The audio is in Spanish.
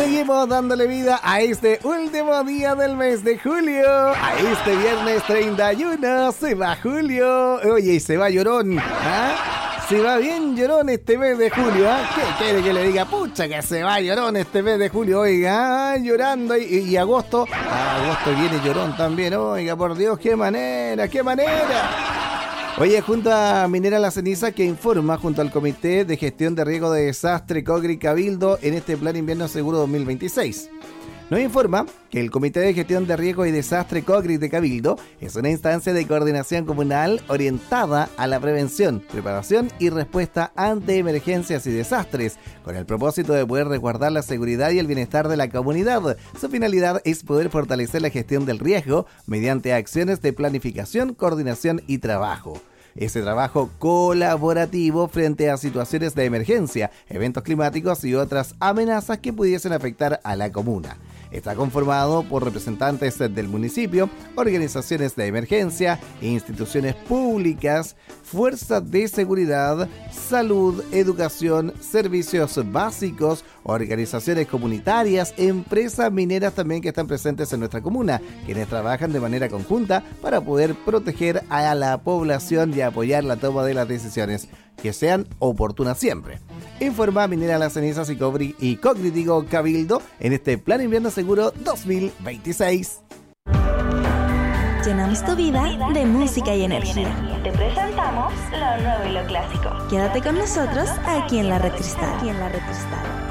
Seguimos dándole vida a este último día del mes de julio. A este viernes 31 se va julio. Oye, y se va llorón. Se va bien llorón este mes de julio. ¿Qué quiere que le diga? Pucha, que se va llorón este mes de julio. Oiga, llorando. Y agosto. Agosto viene llorón también. Oiga, por Dios, qué manera, qué manera. Oye, Junta Minera La Ceniza, que informa junto al Comité de Gestión de Riesgo de Desastre COGRI Cabildo en este Plan Invierno Seguro 2026. Nos informa que el Comité de Gestión de Riesgo y Desastre COGRI de Cabildo es una instancia de coordinación comunal orientada a la prevención, preparación y respuesta ante emergencias y desastres, con el propósito de poder resguardar la seguridad y el bienestar de la comunidad. Su finalidad es poder fortalecer la gestión del riesgo mediante acciones de planificación, coordinación y trabajo. Ese trabajo colaborativo frente a situaciones de emergencia, eventos climáticos y otras amenazas que pudiesen afectar a la comuna. Está conformado por representantes del municipio, organizaciones de emergencia, instituciones públicas, fuerzas de seguridad, salud, educación, servicios básicos, organizaciones comunitarias, empresas mineras también que están presentes en nuestra comuna, quienes trabajan de manera conjunta para poder proteger a la población y apoyar la toma de las decisiones que sean oportunas siempre. Informa Minera Las Cenizas y COGRI Cabildo en este Plan Invierno Seguro 2026. Llenamos tu vida de música y energía. Te presentamos lo nuevo y lo clásico. Quédate con nosotros aquí en La Red Cristal.